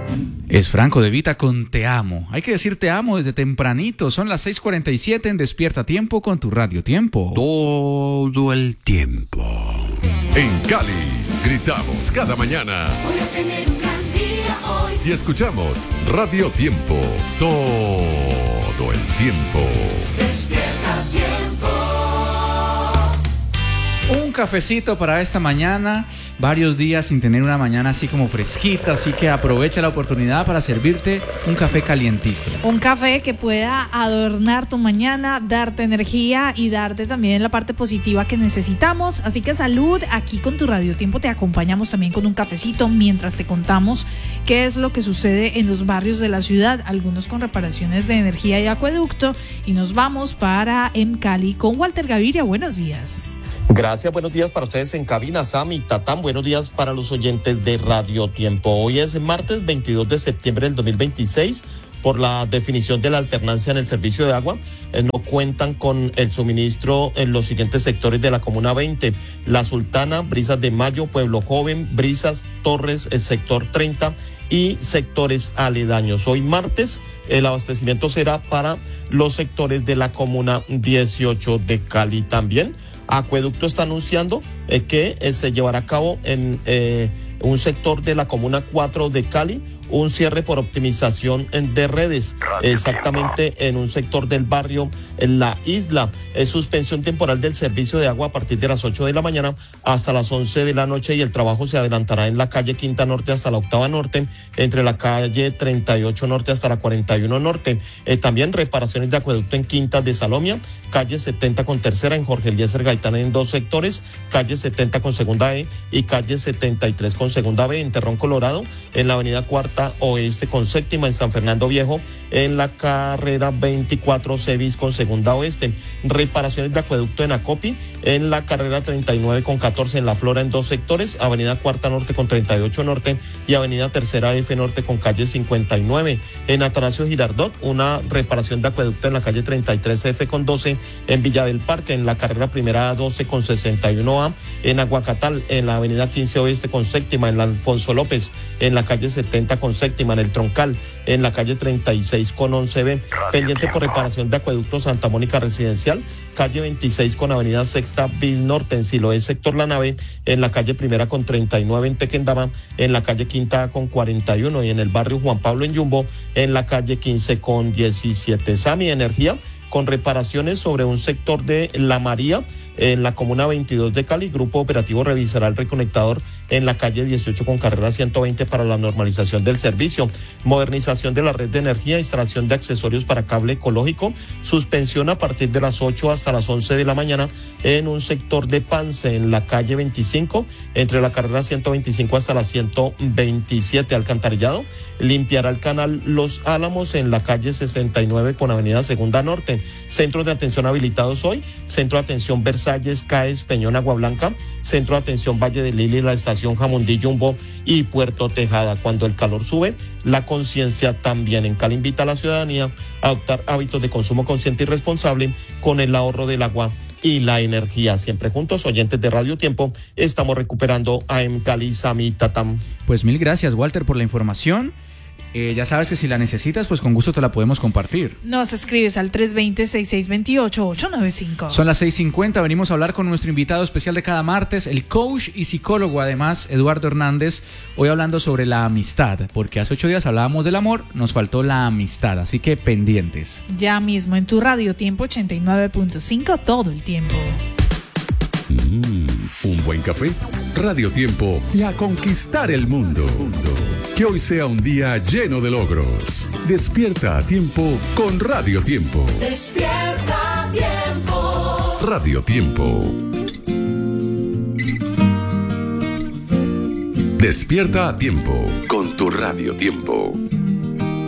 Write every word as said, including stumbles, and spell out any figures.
Es Franco De Vita con Te Amo. Hay que decir te amo desde tempranito. Son las seis cuarenta y siete en Despierta Tiempo con tu Radio Tiempo. Todo el tiempo. En Cali, gritamos cada mañana. Voy a tener un gran día hoy. Y escuchamos Radio Tiempo. Todo el tiempo. Despierta Tiempo. Un cafecito para esta mañana. Varios días sin tener una mañana así como fresquita, así que aprovecha la oportunidad para servirte un café calientito. Un café que pueda adornar tu mañana, darte energía y darte también la parte positiva que necesitamos. Así que salud, aquí con tu Radio Tiempo te acompañamos también con un cafecito mientras te contamos qué es lo que sucede en los barrios de la ciudad, algunos con reparaciones de energía y acueducto. Y nos vamos para en Cali con Walter Gaviria. Buenos días. Gracias, buenos días para ustedes en cabina, Sam y Tatán. Buenos días para los oyentes de Radio Tiempo. Hoy es martes veintidós de septiembre del dos mil veintiséis. Por la definición de la alternancia en el servicio de agua, eh, no cuentan con el suministro en los siguientes sectores de la Comuna veinte. La Sultana, Brisas de Mayo, Pueblo Joven, Brisas, Torres, el sector treinta y sectores aledaños. Hoy martes el abastecimiento será para los sectores de la Comuna dieciocho de Cali también. Acueducto está anunciando eh, que eh, se llevará a cabo en eh, un sector de la Comuna cuatro de Cali un cierre por optimización de redes, exactamente en un sector del barrio en La Isla. Es suspensión temporal del servicio de agua a partir de las ocho de la mañana hasta las once de la noche y el trabajo se adelantará en la calle Quinta Norte hasta la Octava Norte, entre la calle treinta y ocho Norte hasta la cuarenta y uno Norte. Eh, también reparaciones de acueducto en Quinta de Salomia, calle setenta con Tercera en Jorge Eliezer Gaitán en dos sectores, calle setenta con Segunda E y calle setenta y tres con Segunda B en Terrón Colorado, en la avenida Cuarta Oeste con Séptima en San Fernando Viejo, en la carrera veinticuatro Cevis con Segunda Oeste. Reparaciones de acueducto en Acopi, en la carrera treinta y nueve con catorce en La Flora en dos sectores, avenida Cuarta Norte con treinta y ocho Norte y avenida Tercera F Norte con calle cincuenta y nueve. En Atanasio Girardot, una reparación de acueducto en la calle treinta y tres F con doce, en Villa del Parque, en la carrera primera doce con sesenta y uno A, en Aguacatal, en la avenida quince Oeste con Séptima, en la Alfonso López, en la calle setenta con Séptima, en el Troncal, en la calle treinta y seis con once B, pendiente por reparación de acueducto Santa Mónica Residencial, calle veintiséis con avenida Sexta bis Norte en Siloé, sector La Nave, en la calle Primera con treinta y nueve en Tequendama, en la calle Quinta con cuarenta y uno y en el barrio Juan Pablo en Yumbo, en la calle quince con diecisiete. Sami Energía, con reparaciones sobre un sector de La María, en la Comuna veintidós de Cali. Grupo Operativo revisará el reconectador en la calle dieciocho con carrera ciento veinte para la normalización del servicio. Modernización de la red de energía, instalación de accesorios para cable ecológico, suspensión a partir de las ocho hasta las once de la mañana en un sector de Pance, en la calle veinticinco, entre la carrera ciento veinticinco hasta la ciento veintisiete. Alcantarillado, limpiará el canal Los Álamos en la calle sesenta y nueve con avenida Segunda Norte. Centros de atención habilitados hoy: Centro de Atención Versalles, CAES, Peñón, Agua Blanca, Centro de Atención Valle de Lili, la estación Jamundí, Jumbo y Puerto Tejada. Cuando el calor sube, la conciencia también. En Cali invita a la ciudadanía a adoptar hábitos de consumo consciente y responsable con el ahorro del agua y la energía. Siempre juntos, oyentes de Radio Tiempo, estamos recuperando a M. Cali, Sami, Tatam. Pues mil gracias, Walter, por la información. Eh, ya sabes que si la necesitas, pues con gusto te la podemos compartir. Nos escribes al tres dos cero, seis seis dos ocho, ocho nueve cinco. Son las seis cincuenta, venimos a hablar con nuestro invitado especial de cada martes, el coach y psicólogo, además, Eduardo Hernández, hoy hablando sobre la amistad, porque hace ocho días hablábamos del amor, nos faltó la amistad, así que pendientes. Ya mismo en tu Radio Tiempo ochenta y nueve punto cinco, todo el tiempo. Mm, un buen café, Radio Tiempo y a conquistar el mundo. Que hoy sea un día lleno de logros. Despierta a tiempo con Radio Tiempo. Despierta a tiempo. Radio Tiempo. Despierta a tiempo con tu Radio Tiempo.